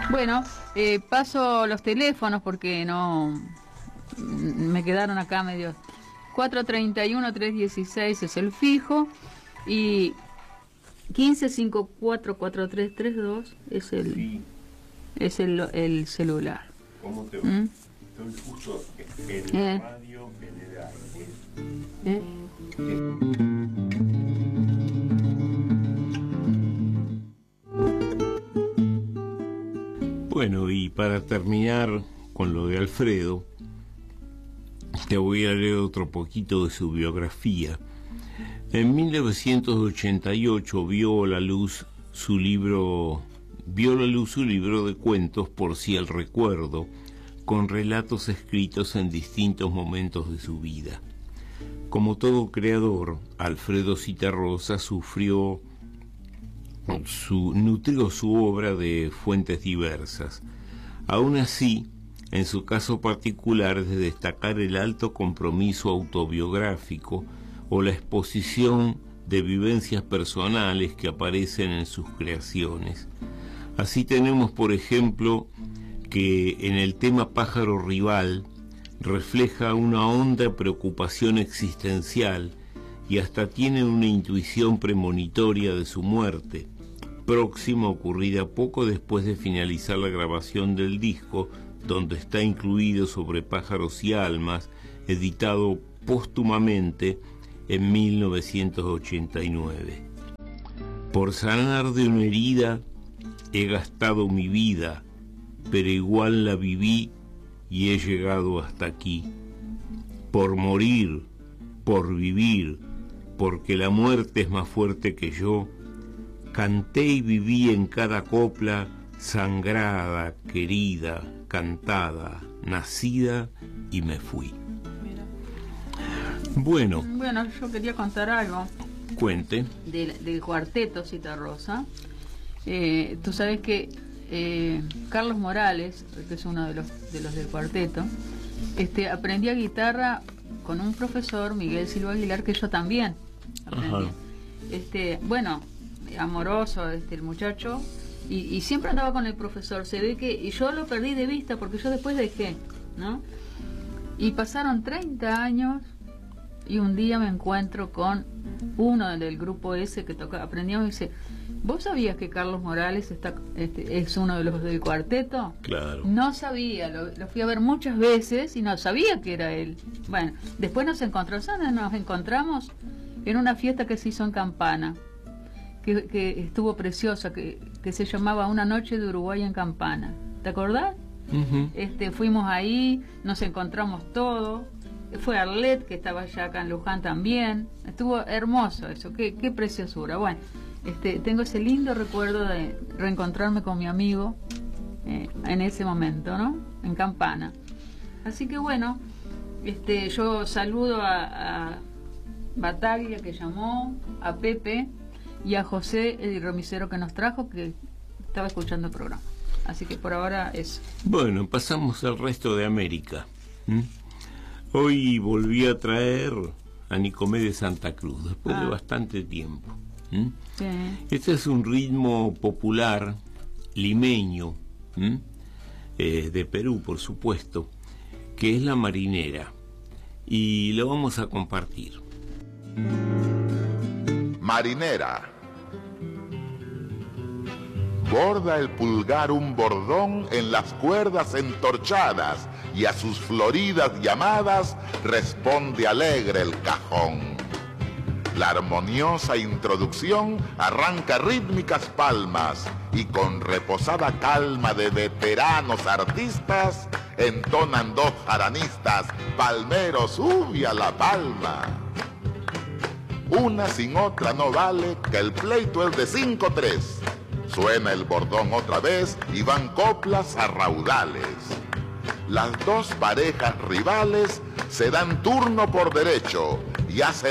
Bueno, paso los teléfonos porque no me quedaron acá medio. 431-316 es el fijo y 1554-4332 es el Sí. es el celular. ¿Cómo te va? Estoy justo en el radio, en el aire. Bueno, y para terminar con lo de Alfredo, te voy a leer otro poquito de su biografía. En 1988 vio la luz su libro de cuentos Por si el recuerdo, con relatos escritos en distintos momentos de su vida. Como todo creador, Alfredo Zitarrosa nutrió su obra de fuentes diversas. Aún así, en su caso particular es de destacar el alto compromiso autobiográfico o la exposición de vivencias personales que aparecen en sus creaciones. Así tenemos, por ejemplo, que en el tema Pájaro Rival refleja una honda preocupación existencial y hasta tiene una intuición premonitoria de su muerte, próxima, ocurrida poco después de finalizar la grabación del disco, donde está incluido Sobre pájaros y almas, editado póstumamente en 1989. Por sanar de una herida he gastado mi vida, pero igual la viví y he llegado hasta aquí. Por morir, por vivir, porque la muerte es más fuerte que yo, canté y viví en cada copla, sangrada, querida, cantada, nacida, y me fui. Mira. Bueno, Yo quería contar algo cuente. del cuarteto Zitarrosa. Tú sabes que Carlos Morales, que es uno de los del cuarteto, aprendía guitarra con un profesor, Miguel Silva Aguilar, que yo también aprendí. Bueno, amoroso el muchacho, y siempre andaba con el profesor. Se ve que, y yo lo perdí de vista porque yo después dejé, ¿no? Y pasaron 30 años y un día me encuentro con uno del grupo ese que aprendíamos, y dice: ¿vos sabías que Carlos Morales es uno de los del cuarteto? Claro. No sabía, lo fui a ver muchas veces y no sabía que era él. Bueno, después nos encontramos en una fiesta que se hizo en Campana, que estuvo preciosa, que se llamaba Una noche de Uruguay en Campana. ¿Te acordás? Uh-huh. Fuimos ahí, nos encontramos todos. Fue Arlet, que estaba ya acá en Luján también. Estuvo hermoso eso, qué preciosura. Bueno, tengo ese lindo recuerdo de reencontrarme con mi amigo en ese momento, ¿no? En Campana. Así que bueno, yo saludo a Bataglia, que llamó, a Pepe y a José, el remisero que nos trajo, que estaba escuchando el programa. Así que por ahora eso. Bueno, pasamos al resto de América. Hoy volví a traer a Nicomé de Santa Cruz, después de bastante tiempo. Sí. Este es un ritmo popular, limeño, de Perú, por supuesto, que es la marinera, y lo vamos a compartir. Marinera. Borda el pulgar un bordón en las cuerdas entorchadas, y a sus floridas llamadas responde alegre el cajón. La armoniosa introducción arranca rítmicas palmas, y con reposada calma de veteranos artistas entonan dos jaranistas: palmero, sube a la palma. Una sin otra no vale, que el pleito es de 5-3. Suena el bordón otra vez y van coplas a raudales. Las dos parejas rivales se dan turno por derecho y hacen